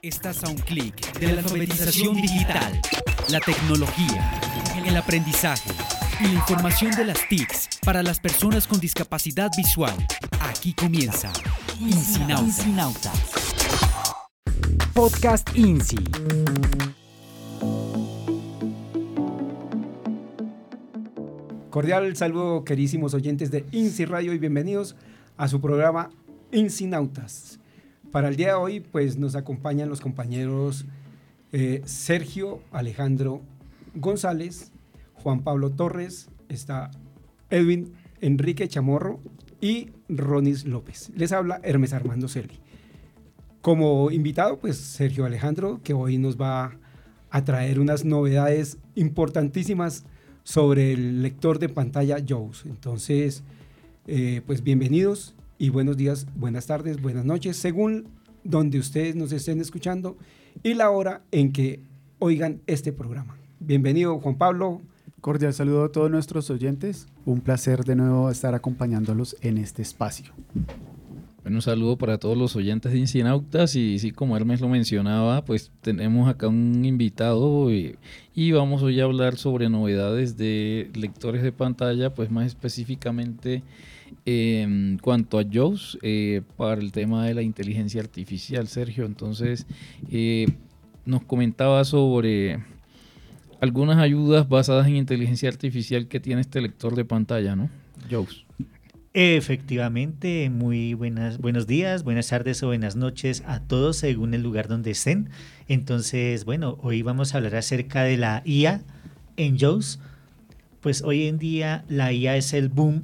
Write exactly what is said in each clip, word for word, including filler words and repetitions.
Estás a un clic de la alfabetización digital, la tecnología, el aprendizaje y la información de las T I Cs para las personas con discapacidad visual. Aquí comienza INSINAUTA. Podcast INSI. Cordial saludo, queridísimos oyentes de INSI Radio, y bienvenidos a su programa INSINAUTAS. Para el día de hoy, pues nos acompañan los compañeros eh, Sergio Alejandro González, Juan Pablo Torres, está Edwin Enrique Chamorro y Ronis López. Les habla Hermes Armando Celi. Como invitado, pues Sergio Alejandro, que hoy nos va a traer unas novedades importantísimas sobre el lector de pantalla JAWS. Entonces, eh, pues bienvenidos y buenos días, buenas tardes, buenas noches, según donde ustedes nos estén escuchando y la hora en que oigan este programa. Bienvenido, Juan Pablo. Cordial saludo a todos nuestros oyentes. Un placer de nuevo estar acompañándolos en este espacio. Bueno, un saludo para todos los oyentes de INSINAUTAS, y sí, como Hermes lo mencionaba, pues tenemos acá un invitado y, y vamos hoy a hablar sobre novedades de lectores de pantalla, pues más específicamente eh, en cuanto a JAWS, eh, para el tema de la inteligencia artificial. Sergio, entonces eh, nos comentaba sobre algunas ayudas basadas en inteligencia artificial que tiene este lector de pantalla, ¿no? JAWS. Efectivamente, muy buenas, buenos días, buenas tardes o buenas noches a todos según el lugar donde estén. Entonces, bueno, hoy vamos a hablar acerca de la I A en JAWS. Pues hoy en día la I A es el boom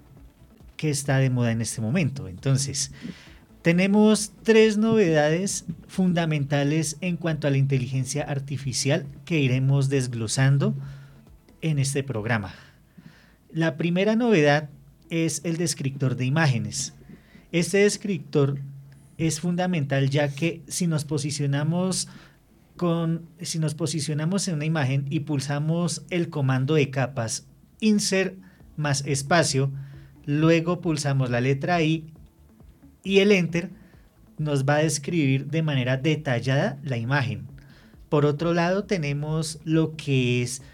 que está de moda en este momento. Entonces, tenemos tres novedades fundamentales en cuanto a la inteligencia artificial que iremos desglosando en este programa. La primera novedad es el descriptor de imágenes. Este descriptor es fundamental, ya que si nos posicionamos con, si nos posicionamos en una imagen y pulsamos el comando de capas insert más espacio, luego pulsamos la letra I y el enter, nos va a describir de manera detallada la imagen. Por otro lado, tenemos lo que es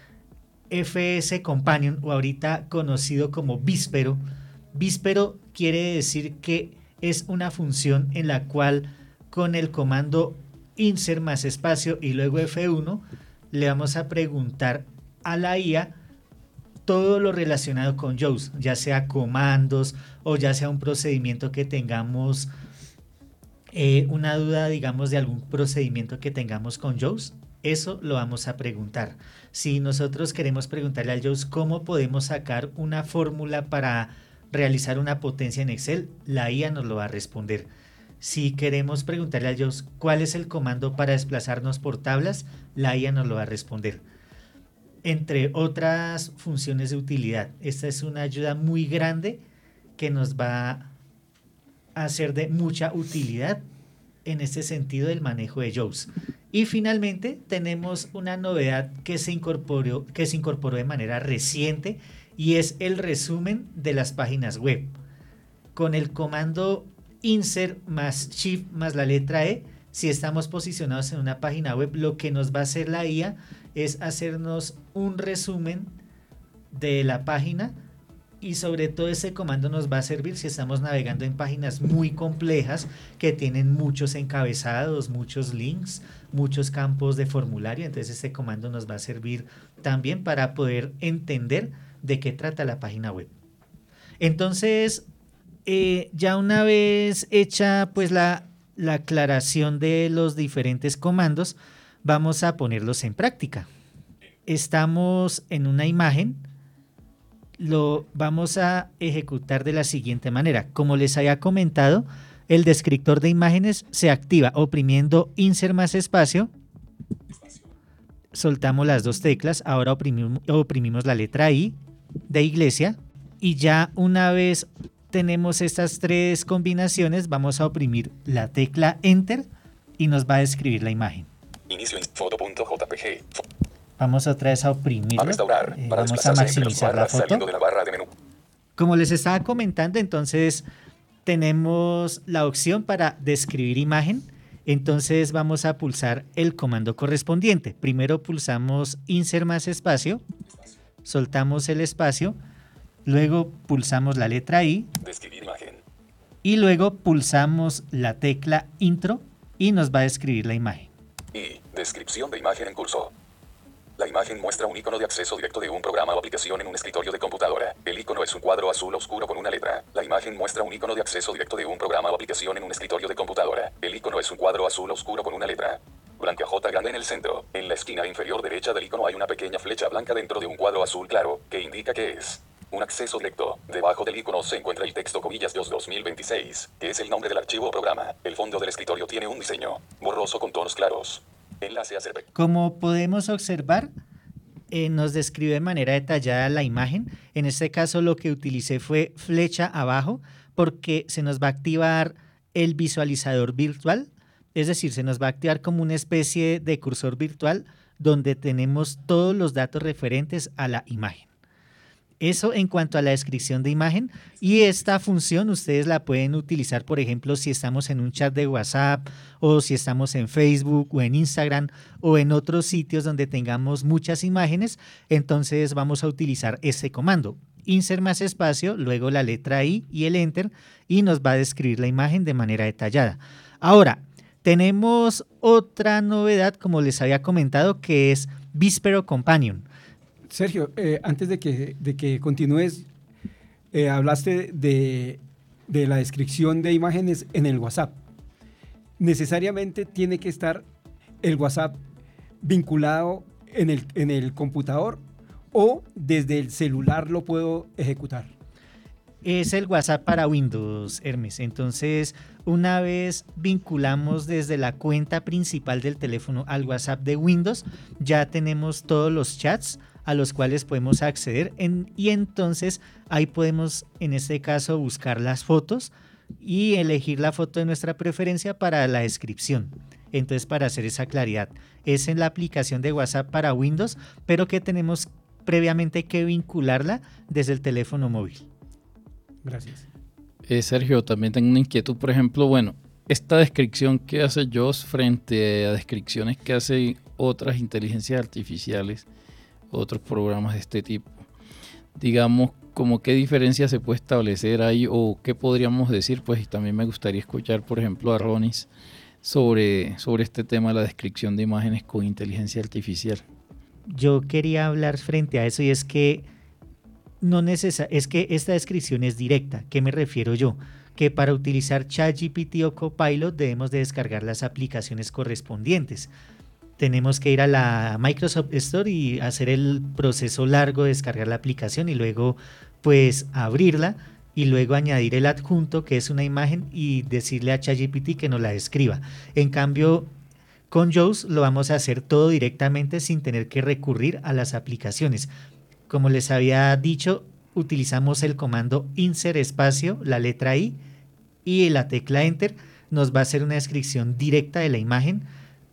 F S Companion, o ahorita conocido como Víspero. Víspero quiere decir que es una función en la cual con el comando insert más espacio y luego F uno le vamos a preguntar a la I A todo lo relacionado con JAWS, ya sea comandos o ya sea un procedimiento que tengamos, eh, una duda, digamos, de algún procedimiento que tengamos con JAWS. Eso lo vamos a preguntar. Si nosotros queremos preguntarle al JAWS cómo podemos sacar una fórmula para realizar una potencia en Excel, la I A nos lo va a responder. Si queremos preguntarle al JAWS cuál es el comando para desplazarnos por tablas, la I A nos lo va a responder. Entre otras funciones de utilidad. Esta es una ayuda muy grande que nos va a ser de mucha utilidad en este sentido del manejo de JAWS. Y finalmente tenemos una novedad que se incorporó, que se incorporó de manera reciente, y es el resumen de las páginas web. Con el comando insert más shift más la letra E, si estamos posicionados en una página web, lo que nos va a hacer la I A es hacernos un resumen de la página, y sobre todo ese comando nos va a servir si estamos navegando en páginas muy complejas que tienen muchos encabezados, muchos links, muchos campos de formulario. Entonces este comando nos va a servir también para poder entender de qué trata la página web. Entonces, eh, ya una vez hecha pues la, la aclaración de los diferentes comandos, vamos a ponerlos en práctica. Estamos en una imagen. Lo vamos a ejecutar de la siguiente manera. Como les había comentado, el descriptor de imágenes se activa oprimiendo insert más espacio. Soltamos las dos teclas. Ahora oprimimos, oprimimos la letra I de iglesia. Y ya una vez tenemos estas tres combinaciones, vamos a oprimir la tecla Enter y nos va a describir la imagen. Inicio en foto.jpg. Vamos otra vez a oprimirlo. A restaurar. Eh, Para vamos a maximizar la foto. Saliendo de la barra de menú. Como les estaba comentando, entonces tenemos la opción para describir imagen, Entonces vamos a pulsar el comando correspondiente. Primero pulsamos insert más espacio, soltamos el espacio, luego pulsamos la letra I Describir imagen. y luego pulsamos la tecla intro y nos va a describir la imagen. Y descripción de imagen en curso. La imagen muestra un icono de acceso directo de un programa o aplicación en un escritorio de computadora. El icono es un cuadro azul oscuro con una letra. La imagen muestra un icono de acceso directo de un programa o aplicación en un escritorio de computadora. El icono es un cuadro azul oscuro con una letra blanca J grande en el centro. En la esquina inferior derecha del icono hay una pequeña flecha blanca dentro de un cuadro azul claro, que indica que es un acceso directo. Debajo del icono se encuentra el texto comillas dos dos mil veintiséis, que es el nombre del archivo o programa. El fondo del escritorio tiene un diseño borroso con tonos claros. Enlace a Cervec. Como podemos observar, eh, nos describe de manera detallada la imagen. En este caso lo que utilicé fue flecha abajo porque se nos va a activar el visualizador virtual, es decir, se nos va a activar como una especie de cursor virtual donde tenemos todos los datos referentes a la imagen. Eso en cuanto a la descripción de imagen, y esta función ustedes la pueden utilizar, por ejemplo, si estamos en un chat de WhatsApp o si estamos en Facebook o en Instagram o en otros sitios donde tengamos muchas imágenes. Entonces vamos a utilizar este comando, insert más espacio, luego la letra I y el enter, y nos va a describir la imagen de manera detallada. Ahora, tenemos otra novedad, como les había comentado, que es Vispero Companion. Sergio, eh, antes de que, de que continúes, eh, hablaste de, de la descripción de imágenes en el WhatsApp. ¿Necesariamente tiene que estar el WhatsApp vinculado en el, en el computador o desde el celular lo puedo ejecutar? Es el WhatsApp para Windows, Hermes. Entonces, una vez vinculamos desde la cuenta principal del teléfono al WhatsApp de Windows, ya tenemos todos los chats a los cuales podemos acceder en, y entonces ahí podemos, en este caso, buscar las fotos y elegir la foto de nuestra preferencia para la descripción. Entonces, para hacer esa claridad, es en la aplicación de WhatsApp para Windows, pero que tenemos previamente que vincularla desde el teléfono móvil. Gracias. Eh, Sergio, también tengo una inquietud, por ejemplo, bueno, esta descripción que hace Joss frente a descripciones que hacen otras inteligencias artificiales, otros programas de este tipo, digamos, como qué diferencia se puede establecer ahí o qué podríamos decir, pues, y también me gustaría escuchar, por ejemplo, a Ronis sobre, sobre este tema de la descripción de imágenes con inteligencia artificial. Yo quería hablar frente a eso, y es que no necesa- es que esta descripción es directa. ¿Qué me refiero yo? Que para utilizar ChatGPT o Copilot debemos de descargar las aplicaciones correspondientes. Tenemos que ir a la Microsoft Store y hacer el proceso largo de descargar la aplicación y luego pues abrirla y luego añadir el adjunto, que es una imagen, y decirle a ChatGPT que nos la describa. En cambio, con Jaws lo vamos a hacer todo directamente sin tener que recurrir a las aplicaciones. Como les había dicho, utilizamos el comando insert espacio, la letra I y la tecla enter nos va a hacer una descripción directa de la imagen.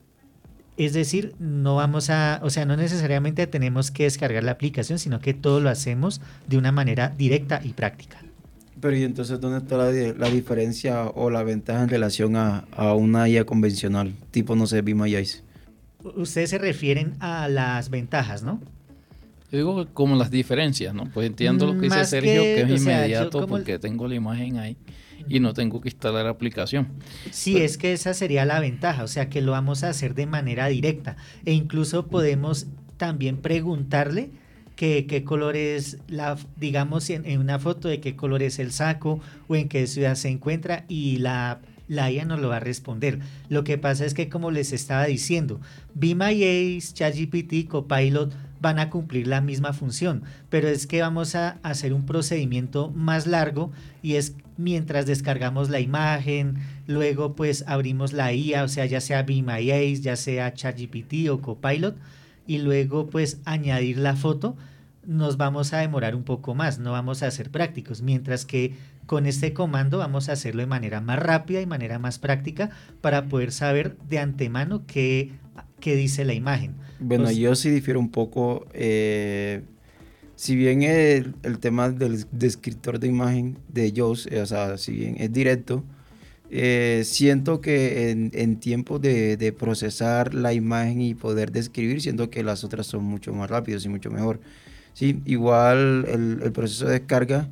Es decir, no vamos a, o sea, no necesariamente tenemos que descargar la aplicación, sino que todo lo hacemos de una manera directa y práctica. Pero ¿y entonces dónde está la, la diferencia o la ventaja en relación a, a una I A convencional, tipo, no sé, Be My Eyes? Ustedes se refieren a las ventajas, ¿no? Yo digo como las diferencias, ¿no? Pues entiendo lo que dice Más Sergio, que, que, es o sea, inmediato yo como- porque tengo la imagen ahí y no tengo que instalar la aplicación. Sí, es que esa sería la ventaja, o sea que lo vamos a hacer de manera directa, e incluso podemos también preguntarle que qué color es la, digamos en, en una foto, de qué color es el saco o en qué ciudad se encuentra, y la, la I A nos lo va a responder. Lo que pasa es que, como les estaba diciendo, Be My Eyes, ChatGPT, Copilot van a cumplir la misma función, pero es que vamos a hacer un procedimiento más largo, y es mientras descargamos la imagen, luego pues abrimos la I A, o sea, ya sea Be My Eyes, ya sea ChatGPT o Copilot, y luego pues añadir la foto, nos vamos a demorar un poco más, no vamos a ser prácticos, mientras que con este comando vamos a hacerlo de manera más rápida y manera más práctica para poder saber de antemano qué, qué dice la imagen. Bueno, Pues- yo sí difiero un poco. Eh, si bien el, el tema del descriptor de imagen de Jaws, eh, o sea, si bien es directo, Eh, siento que en, en tiempo de, de procesar la imagen y poder describir, siento que las otras son mucho más rápidos y mucho mejor. Sí, igual el, el proceso de descarga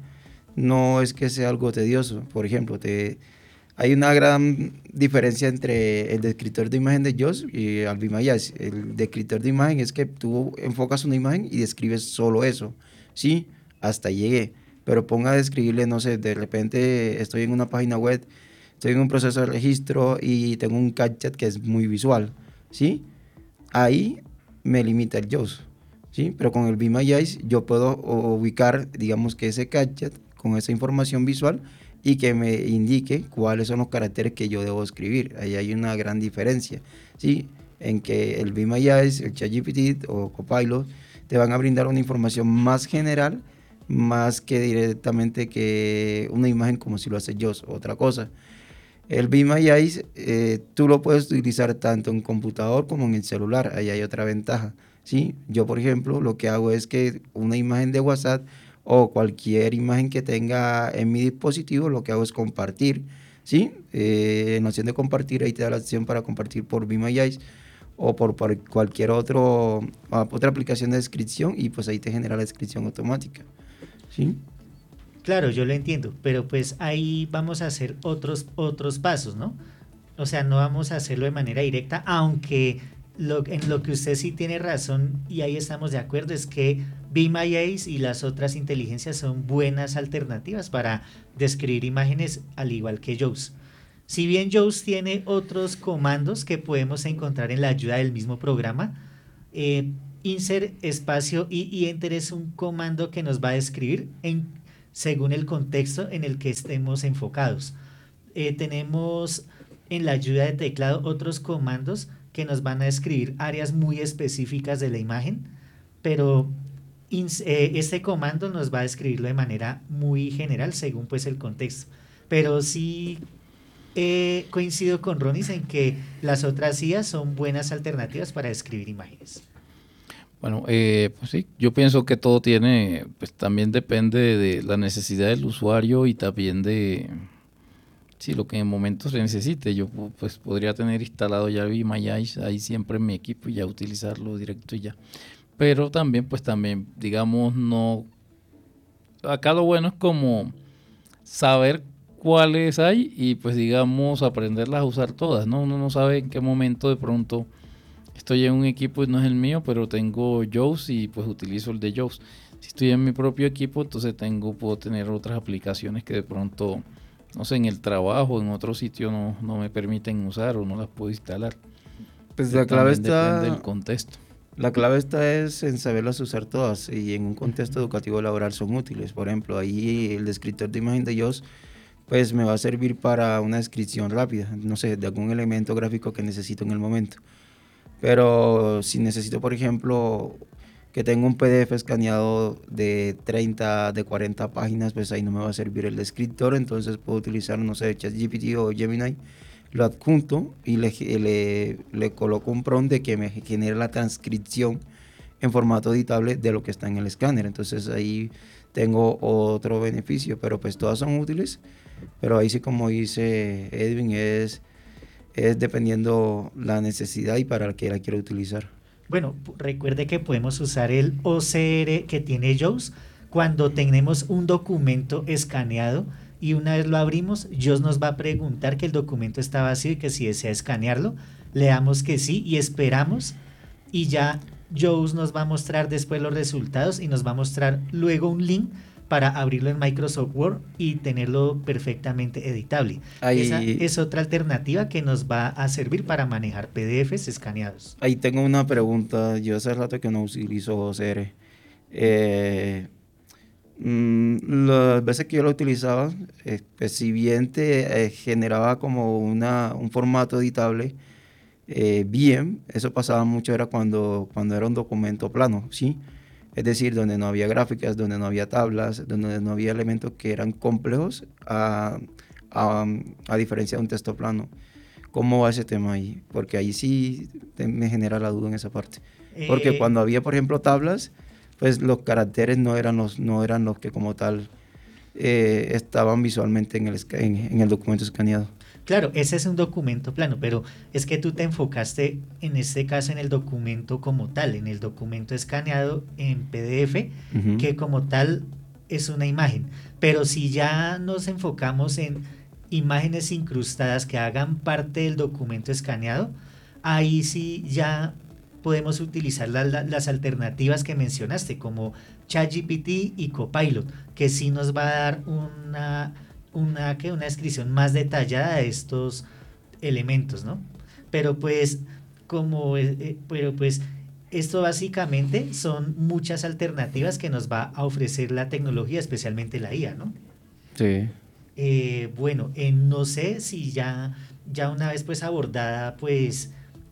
no es que sea algo tedioso. Por ejemplo, te, hay una gran diferencia entre el descriptor de imagen de JAWS y el Be My Eyes. El descriptor de imagen es que tú enfocas una imagen y describes solo eso. Sí, hasta llegué. Pero ponga a describirle, no sé, de repente estoy en una página web, estoy en un proceso de registro y tengo un gadget que es muy visual, ¿sí? Ahí me limita el JAWS, ¿sí? Pero con el Be My Eyes yo puedo ubicar, digamos, que ese gadget con esa información visual y que me indique cuáles son los caracteres que yo debo escribir. Ahí hay una gran diferencia, ¿sí? En que el Be My Eyes, el ChatGPT o Copilot te van a brindar una información más general, más que directamente que una imagen como si lo hace JAWS, otra cosa. El Be My Eyes, eh, tú lo puedes utilizar tanto en computador como en el celular. Ahí hay otra ventaja, ¿sí? Yo, por ejemplo, lo que hago es que una imagen de WhatsApp o cualquier imagen que tenga en mi dispositivo, lo que hago es compartir, ¿sí? Eh, en la opción de compartir, ahí te da la opción para compartir por Be My Eyes o por, por cualquier otro, otra aplicación de descripción, y pues ahí te genera la descripción automática, ¿sí? Claro, yo lo entiendo, pero pues ahí vamos a hacer otros, otros pasos, ¿no? O sea, no vamos a hacerlo de manera directa, aunque lo, en lo que usted sí tiene razón, y ahí estamos de acuerdo, es que Be My Eyes y las otras inteligencias son buenas alternativas para describir imágenes, al igual que JAWS. Si bien JAWS tiene otros comandos que podemos encontrar en la ayuda del mismo programa, eh, insert espacio y, y enter es un comando que nos va a describir en según el contexto en el que estemos enfocados. Eh, tenemos en la ayuda de teclado otros comandos que nos van a describir áreas muy específicas de la imagen, pero ins, eh, este comando nos va a describirlo de manera muy general según pues el contexto. Pero sí eh, coincido con Ronis en que las otras I A son buenas alternativas para describir imágenes. Bueno, eh, pues sí, yo pienso que todo tiene, pues también depende de la necesidad del usuario y también de, sí, lo que en el momento se necesite. Yo pues podría tener instalado ya Be My Eyes ahí siempre en mi equipo y ya utilizarlo directo y ya. Pero también, pues también, digamos, no, acá lo bueno es como saber cuáles hay y pues digamos aprenderlas a usar todas, ¿no? Uno no sabe en qué momento de pronto estoy en un equipo y no es el mío, pero tengo JAWS y pues utilizo el de JAWS. Si estoy en mi propio equipo, entonces tengo, puedo tener otras aplicaciones que de pronto, no sé, en el trabajo, en otro sitio no, no me permiten usar o no las puedo instalar. Pues la clave está, depende del contexto. La clave está es en saberlas usar todas, y en un contexto educativo laboral son útiles. Por ejemplo, ahí el descriptor de imagen de JAWS pues me va a servir para una descripción rápida, no sé, de algún elemento gráfico que necesito en el momento. Pero si necesito, por ejemplo, que tenga un P D F escaneado de treinta, de cuarenta páginas, pues ahí no me va a servir el descriptor, entonces puedo utilizar, no sé, ChatGPT o Gemini, lo adjunto y le, le, le coloco un prompt de que me genere la transcripción en formato editable de lo que está en el escáner. Entonces ahí tengo otro beneficio, pero pues todas son útiles, pero ahí sí, como dice Edwin, es... es dependiendo la necesidad y para qué la quiero utilizar. Bueno, recuerde que podemos usar el O C R que tiene JAWS cuando tenemos un documento escaneado y una vez lo abrimos, JAWS nos va a preguntar que el documento está vacío y que si desea escanearlo, le damos que sí y esperamos, y ya JAWS nos va a mostrar después los resultados y nos va a mostrar luego un link para abrirlo en Microsoft Word y tenerlo perfectamente editable. Ahí, esa es otra alternativa que nos va a servir para manejar P D Fs escaneados. Ahí tengo una pregunta. Yo hace rato que no utilizo O C R. Eh, mmm, las veces que yo lo utilizaba, eh, pues si bien te eh, generaba como una, un formato editable, eh, bien, eso pasaba mucho era cuando, cuando era un documento plano, ¿sí? Es decir, donde no había gráficas, donde no había tablas, donde no había elementos que eran complejos, a, a, a diferencia de un texto plano. ¿Cómo va ese tema ahí? Porque ahí sí me genera la duda en esa parte. Porque eh, cuando había, por ejemplo, tablas, pues los caracteres no eran los, no eran los que como tal eh, estaban visualmente en el, en, en el documento escaneado. Claro, ese es un documento plano, pero es que tú te enfocaste en este caso en el documento como tal, en el documento escaneado en P D F, Ujú. que como tal es una imagen. Pero si ya nos enfocamos en imágenes incrustadas que hagan parte del documento escaneado, ahí sí ya podemos utilizar la- la- las alternativas que mencionaste, como ChatGPT y Copilot, que sí nos va a dar una, una, ¿qué? una descripción más detallada de estos elementos, ¿no? Pero pues, como, eh, eh, pero pues, esto básicamente son muchas alternativas que nos va a ofrecer la tecnología, especialmente la I A, ¿no? Sí. Eh, bueno, eh, no sé si ya, ya una vez pues abordada pues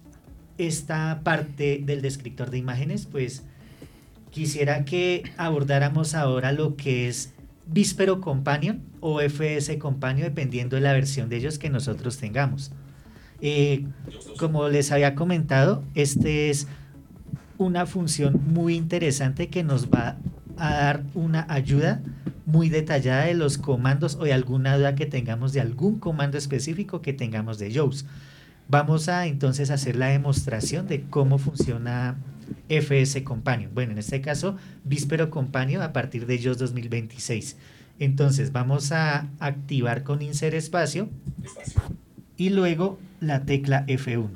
esta parte del descriptor de imágenes, pues quisiera que abordáramos ahora lo que es Víspero Companion o F S Companion, dependiendo de la versión de ellos que nosotros tengamos. Eh, como les había comentado, este es una función muy interesante que nos va a dar una ayuda muy detallada de los comandos o de alguna duda que tengamos de algún comando específico que tengamos de JAWS. Vamos a entonces hacer la demostración de cómo funciona F S Companion. Bueno, en este caso, Víspero Companion a partir de JAWS dos mil veintiséis. Entonces, vamos a activar con Insert Espacio Espacio. y luego la tecla F uno.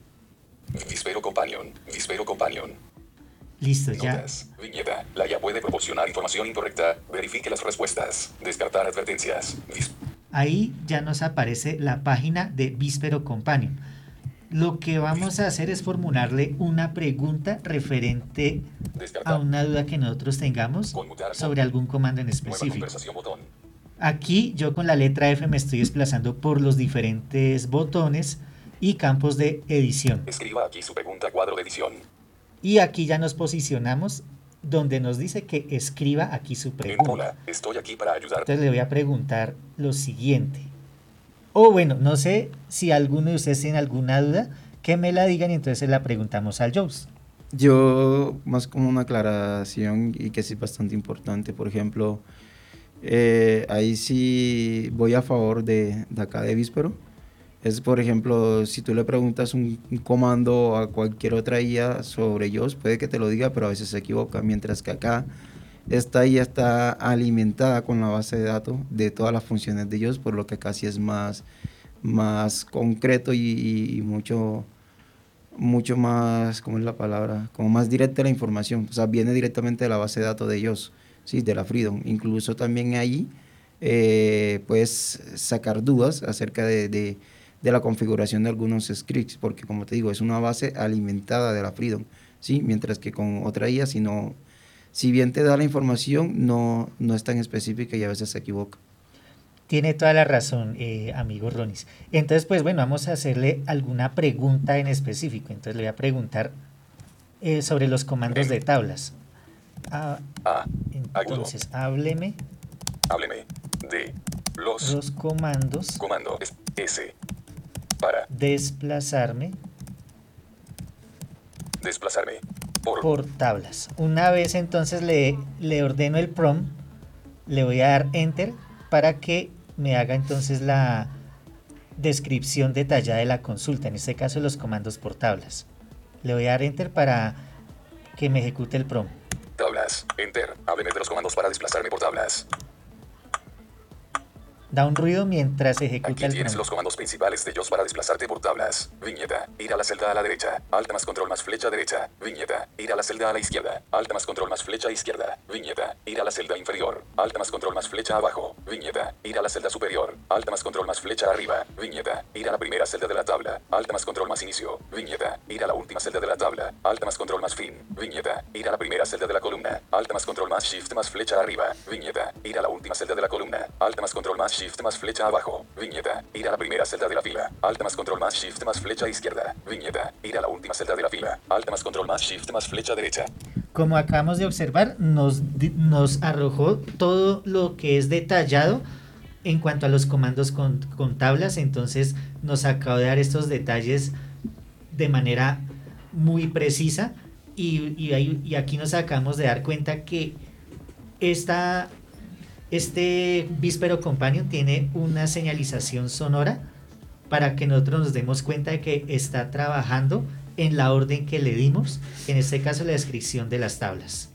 Víspero Companion. Víspero Companion. Listo, ya. Notas. Viñeta. La I A puede proporcionar información incorrecta. Verifique las respuestas. Descartar advertencias. Vis- Ahí ya nos aparece la página de Víspero Companion. Lo que vamos a hacer es formularle una pregunta referente a Descartar. una duda que nosotros tengamos Conmutar. sobre algún comando en Nueva específico. conversación botón. Aquí yo con la letra F me estoy desplazando por los diferentes botones y campos de edición. Escriba aquí su pregunta cuadro de edición. Y aquí ya nos posicionamos donde nos dice que escriba aquí su En pregunta. hola, estoy aquí para ayudar. Entonces le voy a preguntar lo siguiente. O bueno, no sé si alguno de ustedes tiene alguna duda, que me la digan y entonces se la preguntamos al JAWS. Yo, más como una aclaración y que sí es bastante importante, por ejemplo, eh, ahí sí voy a favor de, de acá de Víspero. Es, por ejemplo, si tú le preguntas un, un comando a cualquier otra I A sobre JAWS, puede que te lo diga, pero a veces se equivoca, mientras que acá esta I A está alimentada con la base de datos de todas las funciones de JAWS, por lo que casi es más, más concreto y, y- y mucho, mucho más, ¿cómo es la palabra? Como más directa la información, o sea, viene directamente de la base de datos de JAWS, sí, de la Freedom. Incluso también ahí eh, puedes sacar dudas acerca de, de- de la configuración de algunos scripts, porque como te digo, es una base alimentada de la Freedom, sí, mientras que con otra I A, si no, si bien te da la información, no, no es tan específica y a veces se equivoca. Tiene toda la razón, eh, amigo Ronis. Entonces, pues bueno, vamos a hacerle alguna pregunta en específico. Entonces le voy a preguntar eh, sobre los comandos de tablas. Ah, A. entonces, hábleme Hábleme. De. Los. los comandos Comando. es- S. Para. desplazarme Desplazarme. Por. por tablas. Una vez entonces le, le ordeno el prompt, le voy a dar enter para que me haga entonces la descripción detallada de la consulta, en este caso los comandos por tablas. Le voy a dar enter para que me ejecute el prompt. Tablas. Enter. Hábleme de los comandos para desplazarme por tablas. Da un ruido mientras ejecuta Aquí el tienes prompt. los comandos principales de JAWS para desplazarte por tablas. Viñeta. Ir a la celda a la derecha. Alt más control más flecha derecha. Viñeta. Ir a la celda a la izquierda. Alt más control más flecha izquierda. Viñeta. Ir a la celda inferior. Alt más control más flecha abajo. Viñeta. Ir a la celda superior. Alt más control más flecha arriba. Viñeta. Ir a la primera celda de la tabla. Alt más control más inicio. Viñeta. Ir a la última celda de la tabla. Alt más control más fin. Viñeta. Ir a la primera celda de la columna. Alt más control más shift más flecha arriba. Viñeta. Ir a la última celda de la columna. Alt más control más shift más flecha abajo. Viñeta. Ir a la primera celda de la fila. Alt más control más shift más flecha izquierda. Viñeta. Ir a la última celda de la fila. Alt más control más shift más flecha derecha. Como acabamos de observar, nos, di- nos arrojó todo lo que es detallado en cuanto a los comandos con, con tablas. Entonces nos acaba de dar estos detalles de manera muy precisa y, y, ahí- y aquí nos acabamos de dar cuenta que esta, este Víspero Companion tiene una señalización sonora para que nosotros nos demos cuenta de que está trabajando en la orden que le dimos, en este caso la descripción de las tablas.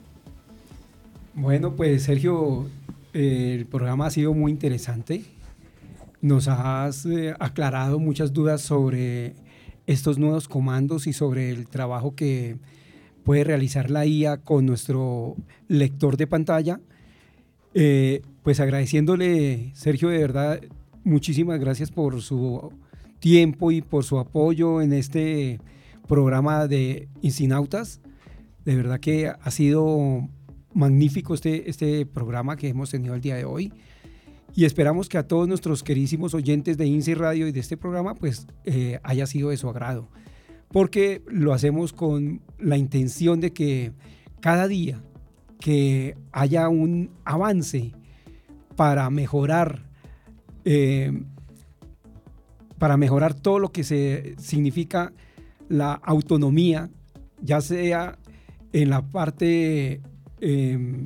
Bueno, pues Sergio, eh, el programa ha sido muy interesante. Nos has eh, aclarado muchas dudas sobre estos nuevos comandos y sobre el trabajo que puede realizar la I A con nuestro lector de pantalla. Eh, pues agradeciéndole, Sergio, de verdad, muchísimas gracias por su tiempo y por su apoyo en este programa de Incinautas. De verdad que ha sido magnífico este, este programa que hemos tenido el día de hoy. Y esperamos que a todos nuestros queridísimos oyentes de INSI Radio y de este programa pues eh, haya sido de su agrado, porque lo hacemos con la intención de que cada día que haya un avance para mejorar eh, para mejorar todo lo que se significa la autonomía, ya sea en la parte eh,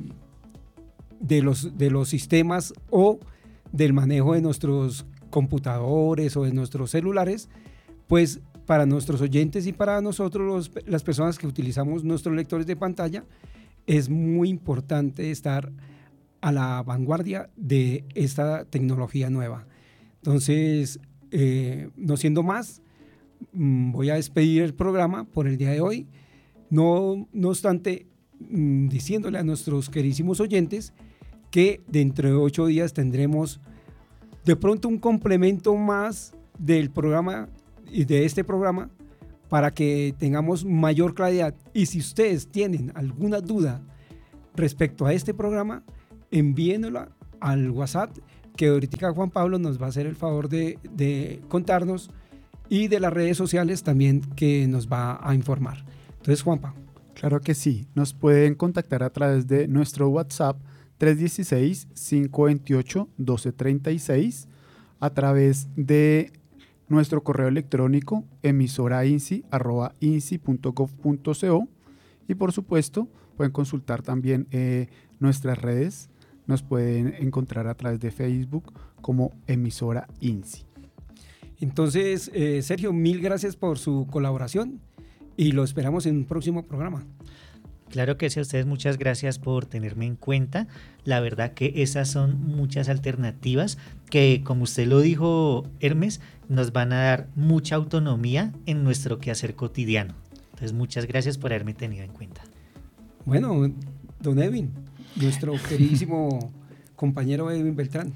de los, de los sistemas o del manejo de nuestros computadores o de nuestros celulares, pues para nuestros oyentes y para nosotros, los, las personas que utilizamos nuestros lectores de pantalla, es muy importante estar a la vanguardia de esta tecnología nueva. Entonces, eh, no siendo más, mmm, voy a despedir el programa por el día de hoy, no, no obstante, mmm, diciéndole a nuestros queridísimos oyentes que dentro de ocho días tendremos de pronto un complemento más del programa y de este programa para que tengamos mayor claridad. Y si ustedes tienen alguna duda respecto a este programa, envíenla al WhatsApp, que ahorita Juan Pablo nos va a hacer el favor de, de contarnos, y de las redes sociales también, que nos va a informar. Entonces, Juanpa. Claro que sí, nos pueden contactar a través de nuestro WhatsApp tres uno seis, cinco dos ocho, uno dos tres seis, a través de nuestro correo electrónico emisorainci arroba inci punto gov punto co, y por supuesto pueden consultar también eh, nuestras redes. Nos pueden encontrar a través de Facebook como emisora INSI. Entonces, eh, Sergio, mil gracias por su colaboración y lo esperamos en un próximo programa. Claro que sí, a ustedes muchas gracias por tenerme en cuenta. La verdad que esas son muchas alternativas que, como usted lo dijo, Hermes, nos van a dar mucha autonomía en nuestro quehacer cotidiano. Entonces, muchas gracias por haberme tenido en cuenta. Bueno, don Edwin, nuestro queridísimo compañero Edwin Beltrán.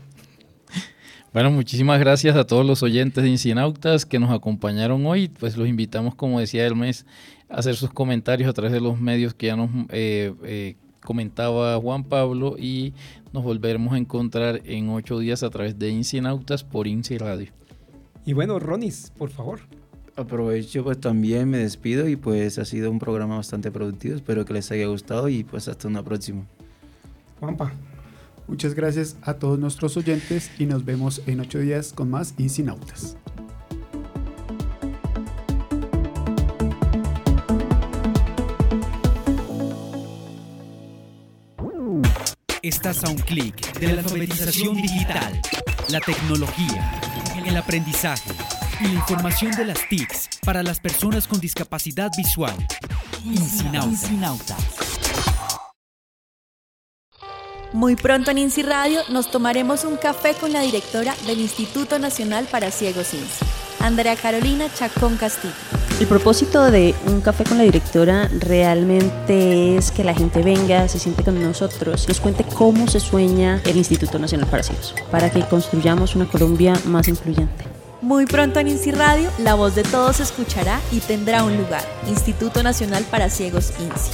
Bueno, muchísimas gracias a todos los oyentes de Incinautas que nos acompañaron hoy. Pues los invitamos, como decía Hermes, a hacer sus comentarios a través de los medios que ya nos eh, eh, comentaba Juan Pablo, y nos volveremos a encontrar en ocho días a través de Incinautas por INSI Radio. Y bueno, Ronis, por favor. Aprovecho, pues también me despido, y pues ha sido un programa bastante productivo. Espero que les haya gustado y pues hasta una próxima. Juanpa. Muchas gracias a todos nuestros oyentes y nos vemos en ocho días con más Incinautas. Estás a un clic de la alfabetización digital, la tecnología, el aprendizaje y la información de las T I Cs para las personas con discapacidad visual. Incinautas. Muy pronto en INSI Radio nos tomaremos un café con la directora del Instituto Nacional para Ciegos INSI, Andrea Carolina Chacón Castillo. El propósito de un café con la directora realmente es que la gente venga, se siente con nosotros, nos cuente cómo se sueña el Instituto Nacional para Ciegos, para que construyamos una Colombia más incluyente. Muy pronto en INSI Radio, la voz de todos se escuchará y tendrá un lugar. Instituto Nacional para Ciegos INSI.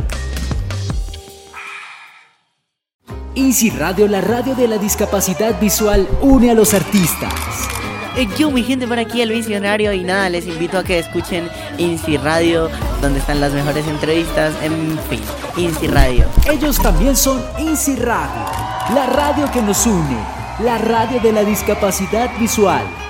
INSI Radio, la radio de la discapacidad visual, une a los artistas. Eh, yo, mi gente, por aquí el visionario, y nada, les invito a que escuchen INSI Radio, donde están las mejores entrevistas, en fin, INSI Radio. Ellos también son INSI Radio, la radio que nos une, la radio de la discapacidad visual.